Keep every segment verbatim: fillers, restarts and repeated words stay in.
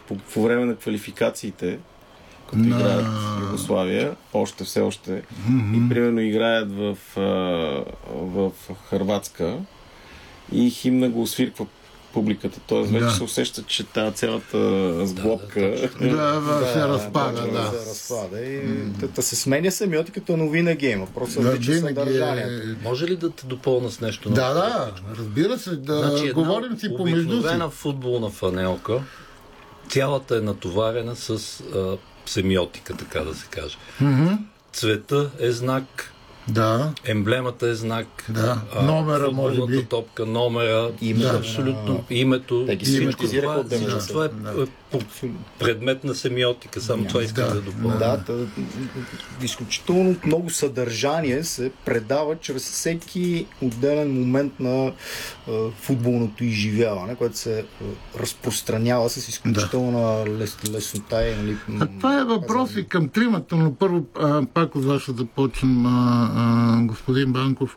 по, по време на квалификациите, като на... играят в Югославия, още все още, mm-hmm. и примерно играят в, в Хърватска и химна го освирква публиката. Тоест вече да. се усеща, че тази цялата сглобка да, да, да, се разпада. Да, да. се разпада и mm. да се сменя семиотиката, но винаги има. Просто да, различа съдържанието. Е... Може ли да те допълна с нещо? Да, да, разбира се, да значи, говорим си помежду си. Обикновена футболна фанелка, цялата е натоварена с а, семиотика, така да се каже. Mm-hmm. Цвета е знак, да. Емблемата е знак, да. А, номера, може би. Топка, номера, името, да. Абсолютно името. Те ги синтезираха от да, това е да. предмет на семиотика, само yeah. това искам да, да допълня. Да, да, изключително много съдържание се предава чрез всеки отделен момент на а, футболното изживяване, което се а, разпространява с изключителна да. лес, леснота. И, нали, а това е въпрос и към тримата, но първо а, пак от вас ще започнем, а, а, господин Банков.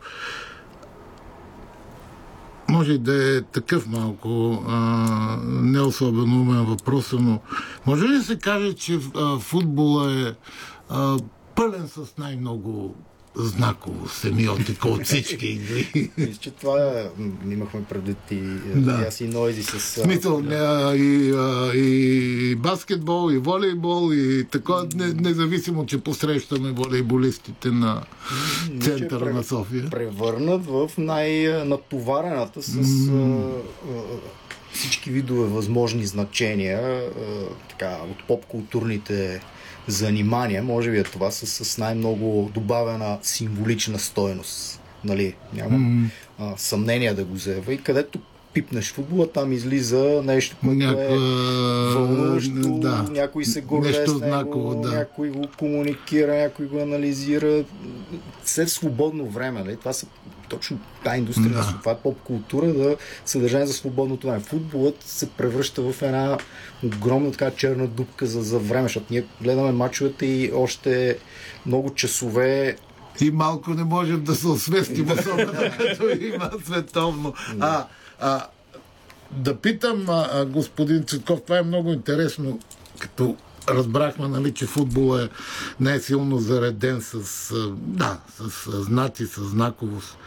Може и да е такъв малко а, не особено умен въпрос, но може ли да се каже, че а, футбола е а, пълен с най-много знаково семиотика от всички игри? Мисля, че това е, имахме предвид и, да. и аз и Нойзи с... Смисъл, да. и, и, и баскетбол, и волейбол, и такова, не, независимо, че посрещаме волейболистите на центъра на София. Превърнат в най-натоварената с mm. а, всички видове възможни значения, а, така, от поп-културните занимания, може би е това с, с най-много добавена символична стойност. Нали? Няма mm-hmm. а, съмнение да го заявя. И където пипнеш футбола, там излиза нещо, което Няква... е вълнуващо, да. Някой се горде с него, знаково, да. Някой го комуникира, някой го анализира. Все в свободно време. Нали? Това са точно тази индустрия, да. Това е поп-култура, да съдържание за свободното време. Футболът се превръща в една огромна така черна дупка за, за време, защото ние гледаме мачовете и още много часове и малко не можем да се освестим, особено като има световно. А, а, да питам, а, господин Цветков, това е много интересно, като разбрахме, нали, че футбол е най-силно зареден с, да, с знаци, с знаковост.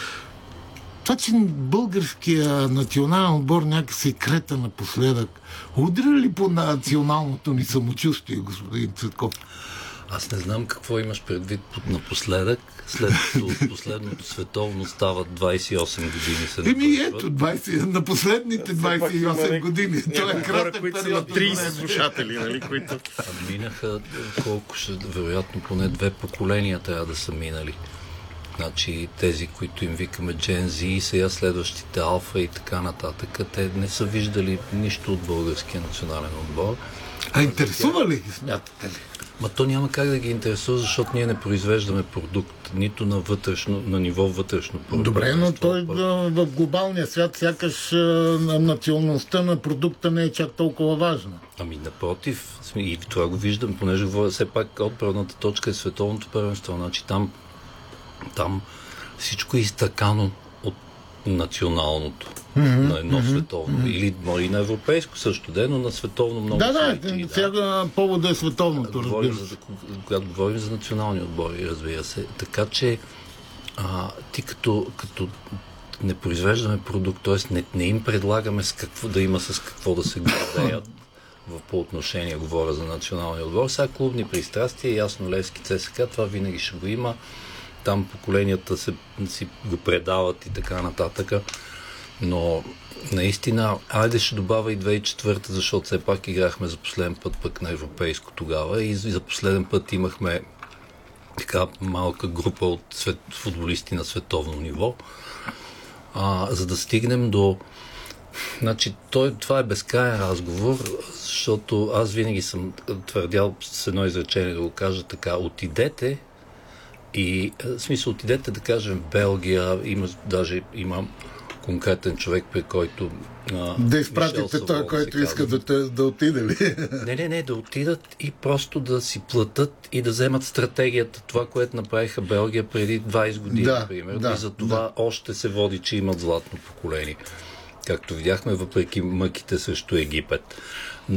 Това, че българския национален отбор някакси крета напоследък, удря ли по националното ни самочувствие, господин Цветков? Аз не знам какво имаш предвид под напоследък, след като последното световно стават двайсет и осем години. Се Еми ето, двайсет, на последните двайсет и осем години. Това е кратък период. трийсет слушатели, нали, които... А минаха колко ще, вероятно, поне две поколения трябва да са минали. Значи тези, които им викаме Gen Z, сега следващите Алфа и така нататък, те не са виждали нищо от българския национален отбор. А интересува ли ги, смятате ли? Ма то няма как да ги интересува, защото ние не произвеждаме продукт, нито на вътрешно, на ниво вътрешно продукт. Добре, но той в глобалния свят сякаш националността на продукта не е чак толкова важна. Ами напротив, и това го виждам, понеже говоря, все пак отправната точка е световното първенство, значи там, там всичко е изтъкано от националното. Mm-hmm, на едно mm-hmm, световно. Mm-hmm. Или, или на европейско също ден, но на световно много. Да, да, да. сега повода е световното, разбира се. Когато говорим за национални отбори, разбира се. Така че а, ти като, като не произвеждаме продукт, т.е. не, не им предлагаме с какво да има с какво да се гордеят в по отношение, говоря за националния отбор. Сега клубни пристрастия, ясно Левски, ЦСКА, това винаги ще го има. Там поколенията се, си го предават и така нататък. Но наистина, айде ще добавя и две хиляди и четвърта, защото все пак играхме за последен път пък на европейско тогава и за последен път имахме така малка група от свет, футболисти на световно ниво. А, за да стигнем до... Значи, той, това е безкрайен разговор, защото аз винаги съм твърдял с едно изречение да го кажа така, отидете и, в смисъл, отидете да кажем в Белгия, има, даже има конкретен човек, при който... А, да изпратите той, който иска да, те, да отиде ли? Не, не, не, да отидат и просто да си платят и да вземат стратегията, това, което направиха Белгия преди двайсет години, да, например. Да, и за това да. Още се води, че имат златно поколение. Както видяхме, въпреки мъките срещу Египет.